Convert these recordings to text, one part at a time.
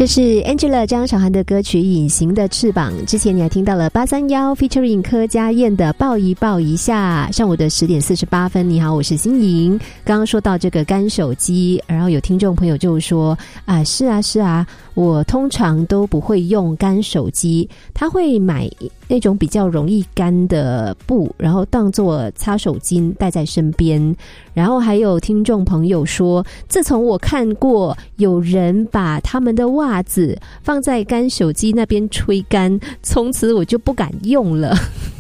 这是 Angela 张韶涵的歌曲《隐形的翅膀》。之前你还听到了831 featuring 柯佳燕的抱一抱一下。上午的10点48分，你好，我是心莹。刚刚说到这个干手机，然后有听众朋友就说是啊，我通常都不会用干手机，他会买那种比较容易干的布，然后当作擦手巾带在身边。然后还有听众朋友说，自从我看过有人把他们的袜子放在干手机那边吹干，从此我就不敢用了。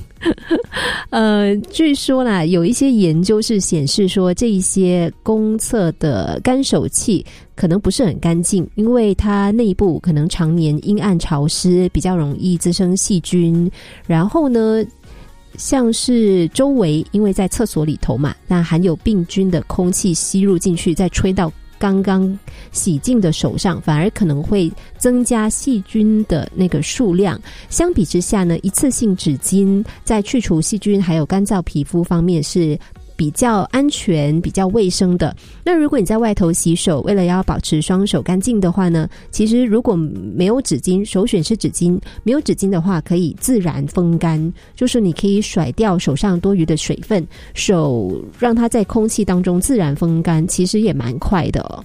据说啦，有一些研究是显示说，这一些公厕的干手器可能不是很干净，因为它内部可能常年阴暗潮湿，比较容易滋生细菌。然后呢，像是周围因为在厕所里头嘛，那含有病菌的空气吸入进去，再吹到刚刚洗净的手上，反而可能会增加细菌的那个数量。相比之下呢，一次性纸巾在去除细菌还有干燥皮肤方面是比较安全比较卫生的。那如果你在外头洗手，为了要保持双手干净的话呢，其实如果没有纸巾，首选是纸巾，没有纸巾的话可以自然风干，就是你可以甩掉手上多余的水分，手让它在空气当中自然风干，其实也蛮快的哦。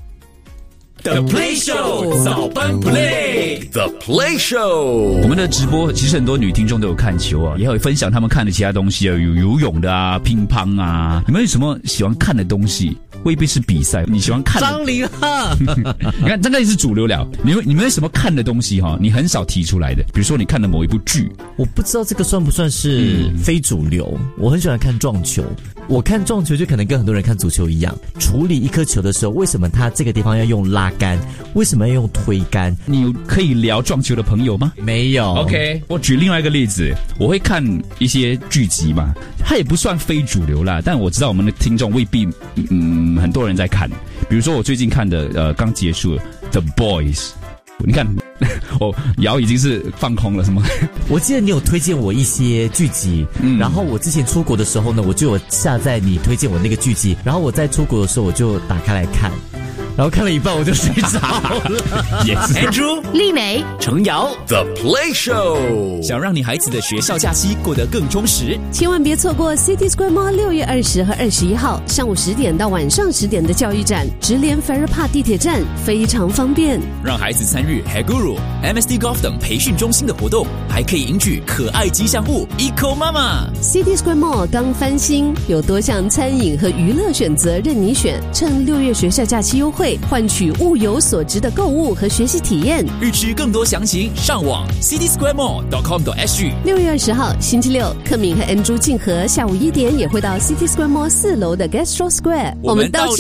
The Play Show 早班 Play The Play Show， 我们的直播其实很多女听众都有看球啊，也会分享他们看的其他东西啊，有游泳的啊，乒乓啊。你们有什么喜欢看的东西？未必是比赛，你喜欢看的张凌赫你看这个也是主流了。你们有什么看的东西你很少提出来的？比如说你看的某一部剧， 我不知道这个算不算是非主流。我很喜欢看撞球，我看撞球就可能跟很多人看足球一样，处理一颗球的时候，为什么他这个地方要用拉杆，为什么要用推杆？ 你有可以聊撞球的朋友吗？ 没有。 OK， 我举另外一个例子，我会看一些剧集嘛，它也不算非主流啦，但我知道我们的听众未必很多人在看。比如说我最近看的刚结束的 The Boys， 你看瑶已经是放空了是吗？ 我记得你有推荐我一些剧集，然后我之前出国的时候呢，我就有下载你推荐我那个剧集，然后我在出国的时候我就打开来看，然后看了一半我就睡着了。 也是 Andrew、 丽美、 程瑶 The Play Show， 想让你孩子的学校假期过得更充实， 千万别错过 City Square Mall 6月20和21号上午10点到晚上10点的教育展，直连 Farrer Park 地铁站，非常方便。 让孩子参与 Haguru、MSD Golf 等培训中心的活动，还可以赢取可爱吉祥物 Eco Mama。 City Square Mall 刚翻新，有多项餐饮和娱乐选择任你选，趁6月学校假期优惠，换取物有所值的购物和学习体验。 预知更多详情，上网 citysquaremall.com.sg。 6月20号星期六，克敏和 Andrew 静和下午1点也会到 City Square Mall 4楼的 Gastro Square， 我们到